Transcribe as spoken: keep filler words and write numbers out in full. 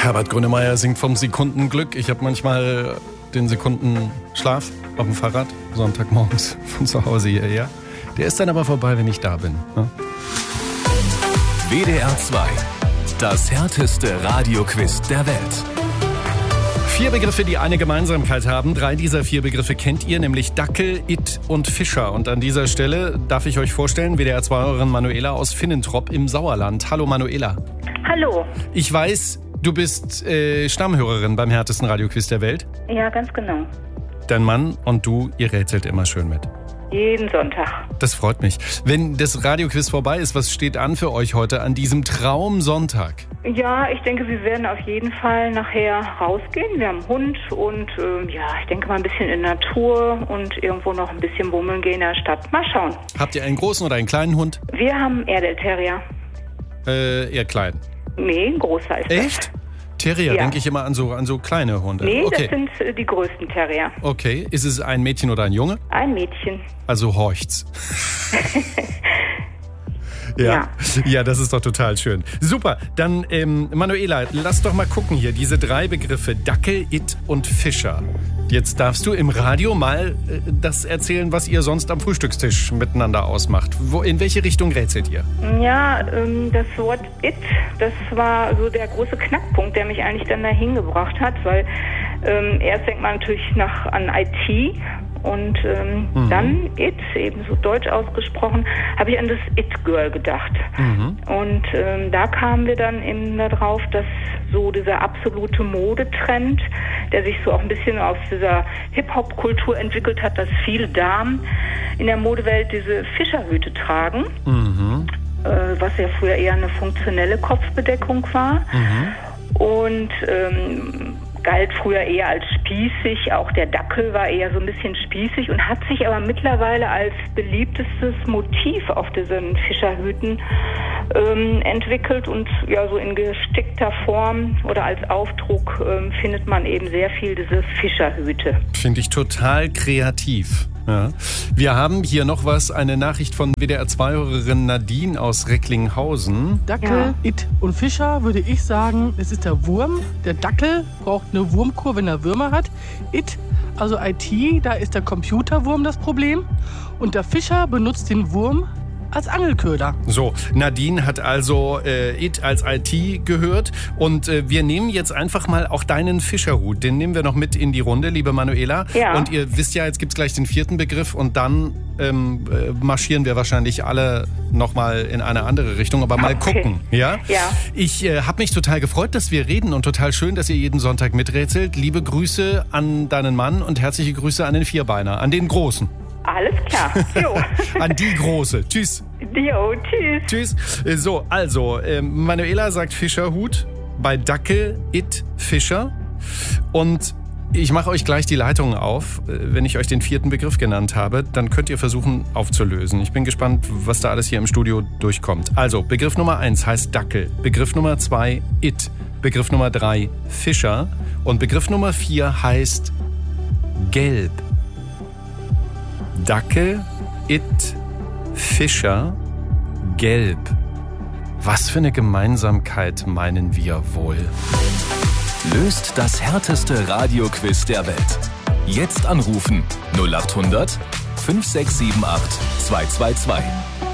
Herbert Grönemeyer singt vom Sekundenglück. Ich habe manchmal den Sekundenschlaf auf dem Fahrrad, Sonntagmorgens von zu Hause hierher. Der ist dann aber vorbei, wenn ich da bin. Ne? W D R zwei, das härteste Radioquiz der Welt. Vier Begriffe, die eine Gemeinsamkeit haben. Drei dieser vier Begriffe kennt ihr, nämlich Dackel, It und Fischer. Und an dieser Stelle darf ich euch vorstellen, W D R zwei-Hörerin Manuela aus Finnentrop im Sauerland. Hallo Manuela. Hallo. Ich weiß, du bist äh, Stammhörerin beim härtesten Radioquiz der Welt. Ja, ganz genau. Dein Mann und du, ihr rätselt immer schön mit. Jeden Sonntag. Das freut mich. Wenn das Radioquiz vorbei ist, was steht an für euch heute an diesem Traumsonntag? Ja, ich denke, wir werden auf jeden Fall nachher rausgehen. Wir haben einen Hund und äh, ja, ich denke mal ein bisschen in Natur und irgendwo noch ein bisschen bummeln gehen in der Stadt. Mal schauen. Habt ihr einen großen oder einen kleinen Hund? Wir haben einen Airedale Terrier. Äh, eher klein. Nee, ein großer ist das. Echt? Terrier, Ja. denke ich immer an so, an so kleine Hunde. Nee, okay. das sind äh, die größten Terrier. Okay, ist es ein Mädchen oder ein Junge? Ein Mädchen. Also horcht's. Ja. ja, das ist doch total schön. Super, dann ähm, Manuela, lass doch mal gucken hier, diese drei Begriffe, Dackel, It und Fischer. Jetzt darfst du im Radio mal äh, das erzählen, was ihr sonst am Frühstückstisch miteinander ausmacht. Wo, in welche Richtung rätselt ihr? Ja, ähm, das Wort It, das war so der große Knackpunkt, der mich eigentlich dann dahin gebracht hat, weil ähm, erst denkt man natürlich nach an I T und ähm, mhm. dann It, eben so deutsch ausgesprochen, habe ich an das It-Girl gedacht. Mhm. Und ähm, da kamen wir dann eben darauf, dass so dieser absolute Modetrend, der sich so auch ein bisschen aus dieser Hip-Hop-Kultur entwickelt hat, dass viele Damen in der Modewelt diese Fischerhüte tragen, mhm. äh, was ja früher eher eine funktionelle Kopfbedeckung war. Mhm. Und ähm, galt früher eher als spießig, auch der Dackel war eher so ein bisschen spießig und hat sich aber mittlerweile als beliebtestes Motiv auf diesen Fischerhüten ähm, entwickelt und ja so in gestickter Form oder als Aufdruck ähm, findet man eben sehr viel diese Fischerhüte. Finde ich total kreativ. Ja. Wir haben hier noch was, eine Nachricht von W D R zwei-Hörerin Nadine aus Recklinghausen. Dackel, Ja. It und Fischer würde ich sagen, es ist der Wurm. Der Dackel braucht eine Wurmkur, wenn er Würmer hat. It, also I T, da ist der Computerwurm das Problem. Und der Fischer benutzt den Wurm als Angelköder. So, Nadine hat also äh, It als I T gehört und äh, wir nehmen jetzt einfach mal auch deinen Fischerhut. Den nehmen wir noch mit in die Runde, liebe Manuela. Ja. Und ihr wisst ja, jetzt gibt's gleich den vierten Begriff und dann ähm, äh, marschieren wir wahrscheinlich alle nochmal in eine andere Richtung, aber mal Okay. gucken. Ja? Ja. Ich äh, habe mich total gefreut, dass wir reden und total schön, dass ihr jeden Sonntag miträtselt. Liebe Grüße an deinen Mann und herzliche Grüße an den Vierbeiner, an den Großen. Alles klar. Jo. An die Große. Tschüss. Jo, tschüss. Tschüss. So, also, äh, Manuela sagt Fischerhut, bei Dackel, It, Fischer. Und ich mache euch gleich die Leitung auf. Wenn ich euch den vierten Begriff genannt habe, dann könnt ihr versuchen aufzulösen. Ich bin gespannt, was da alles hier im Studio durchkommt. Also, Begriff Nummer eins heißt Dackel. Begriff Nummer zwei, It. Begriff Nummer drei, Fischer. Und Begriff Nummer vier heißt Gelb. Dackel, It, Fischer, Gelb. Was für eine Gemeinsamkeit meinen wir wohl? Löst das härteste Radioquiz der Welt. Jetzt anrufen null acht hundert fünf sechs sieben acht zwei zwei zwei.